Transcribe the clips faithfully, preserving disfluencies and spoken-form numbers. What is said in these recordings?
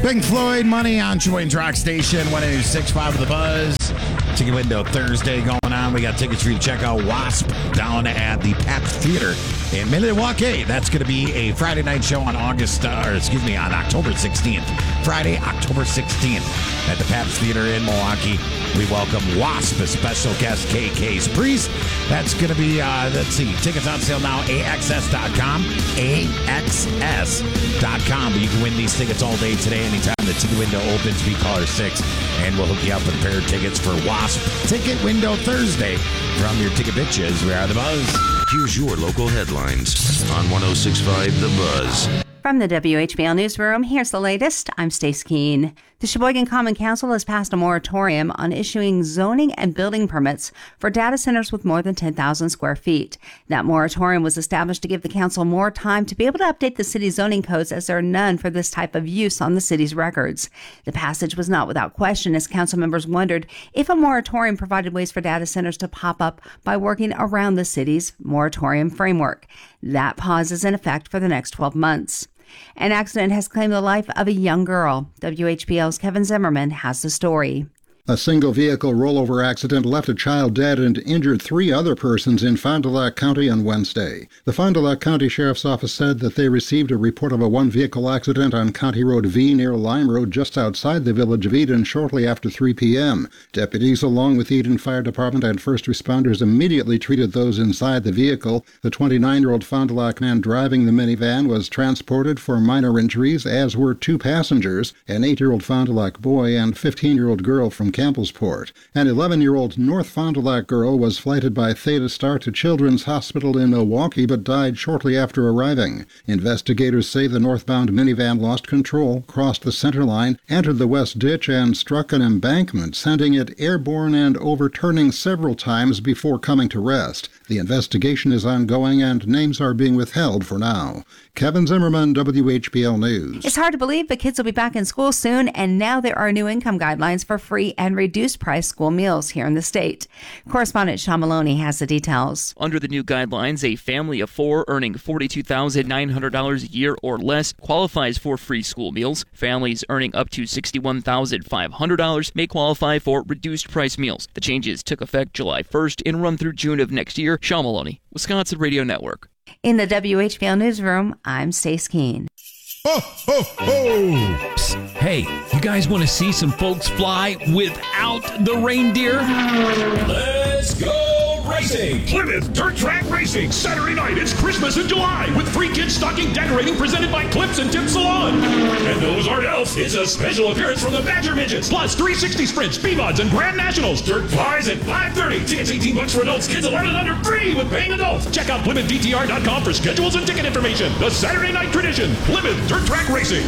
Pink Floyd, Money on Sheboygan's Rock Station, one oh six point five of the Buzz. Ticket window Thursday going on. We got tickets for you to check out Wasp down at the Pabst Theater in Milwaukee. That's going to be a Friday night show on August, uh, or excuse me, on October sixteenth. Friday, October sixteenth at the Pabst Theater in Milwaukee. We welcome Wasp, a special guest, K K's Priest. That's going to be, uh, let's see, tickets on sale now, A X S dot com, A X S dot com. But you can win these tickets all day today, anytime the ticket window opens. Be caller six, and we'll hook you up with a pair of tickets for Wasp Ticket Window Thursday from your ticket bitches. We are The Buzz. Here's your local headlines on one oh six point five The Buzz. From the W H B L Newsroom, here's the latest. I'm Stace Keene. The Sheboygan Common Council has passed a moratorium on issuing zoning and building permits for data centers with more than ten thousand square feet. That moratorium was established to give the council more time to be able to update the city's zoning codes, as there are none for this type of use on the city's records. The passage was not without question, as council members wondered if a moratorium provided ways for data centers to pop up by working around the city's moratorium framework. That pause is in effect for the next twelve months. An accident has claimed the life of a young girl. W H B L's Kevin Zimmerman has the story. A single-vehicle rollover accident left a child dead and injured three other persons in Fond du Lac County on Wednesday. The Fond du Lac County Sheriff's Office said that they received a report of a one-vehicle accident on County Road V near Lime Road just outside the village of Eden shortly after three p.m. Deputies, along with Eden Fire Department and first responders, immediately treated those inside the vehicle. The twenty-nine-year-old Fond du Lac man driving the minivan was transported for minor injuries, as were two passengers, an eight-year-old Fond du Lac boy and fifteen-year-old girl from Campbellsport. An eleven-year-old North Fond du Lac girl was flighted by Theta Star to Children's Hospital in Milwaukee but died shortly after arriving. Investigators say the northbound minivan lost control, crossed the center line, entered the west ditch, and struck an embankment, sending it airborne and overturning several times before coming to rest. The investigation is ongoing and names are being withheld for now. Kevin Zimmerman, W H B L News. It's hard to believe, but kids will be back in school soon, and now there are new income guidelines for free and reduced price school meals here in the state. Correspondent Sean Maloney has the details. Under the new guidelines, a family of four earning forty-two thousand nine hundred dollars a year or less qualifies for free school meals. Families earning up to sixty-one thousand five hundred dollars may qualify for reduced price meals. The changes took effect July first and run through June of next year. Sean Maloney, Wisconsin Radio Network. In the W H B L Newsroom, I'm Stace Keene. Ho, ho, ho! Psst. Hey, you guys want to see some folks fly without the reindeer? Let's go racing! Plymouth Dirt Track Racing. Saturday night, it's Christmas in July with free kids stocking decorating presented by Clips and Tip Salon. And those aren't elves. It's a special appearance from the Badger Midgets. Plus three sixty sprints, B-Mods, and Grand Nationals. Dirt flies at five thirty. Tickets eighteen bucks for adults. Kids eleven and under free with paying adults. Check out Plymouth D T R dot com for schedules and ticket information. The Saturday night tradition. Plymouth Dirt Track Racing.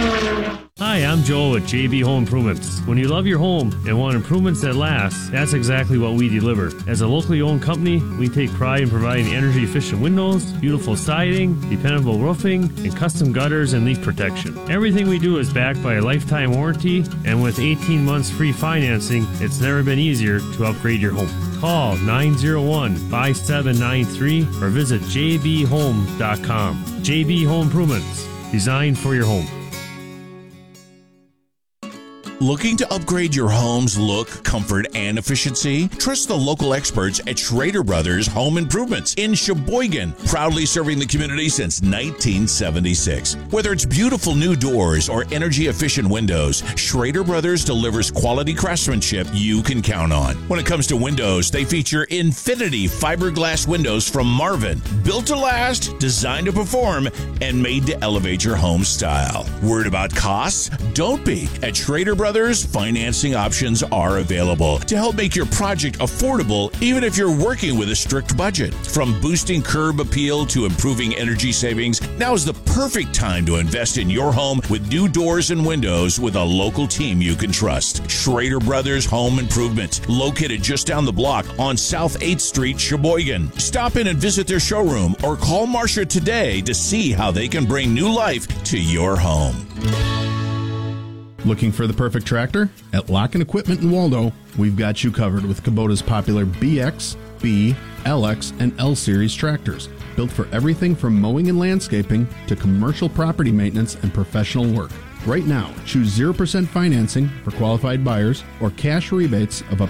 Hi, I'm Joel at J B Home Improvements. When you love your home and want improvements that last, that's exactly what we deliver. As a locally owned company, we take pride in providing energy-efficient windows, beautiful siding, dependable roofing, and custom gutters and leak protection. Everything we do is backed by a lifetime warranty, and with eighteen months free financing, it's never been easier to upgrade your home. Call nine oh one, five seven nine three or visit j b home dot com. J B Home Improvements, designed for your home. Looking to upgrade your home's look, comfort, and efficiency? Trust the local experts at Schrader Brothers Home Improvements in Sheboygan, proudly serving the community since nineteen seventy-six. Whether it's beautiful new doors or energy-efficient windows, Schrader Brothers delivers quality craftsmanship you can count on. When it comes to windows, they feature Infinity fiberglass windows from Marvin, built to last, designed to perform, and made to elevate your home style. Worried about costs? Don't be. At Schrader Brothers, financing options are available to help make your project affordable, even if you're working with a strict budget. From boosting curb appeal to improving energy savings, now is the perfect time to invest in your home with new doors and windows with a local team you can trust. Schrader Brothers Home Improvement, located just down the block on South eighth Street, Sheboygan. Stop in and visit their showroom or call Marcia today to see how they can bring new life to your home. Looking for the perfect tractor? At Lock and Equipment in Waldo, we've got you covered with Kubota's popular B X, B, L X, and L Series tractors, built for everything from mowing and landscaping to commercial property maintenance and professional work. Right now, choose zero percent financing for qualified buyers or cash rebates of up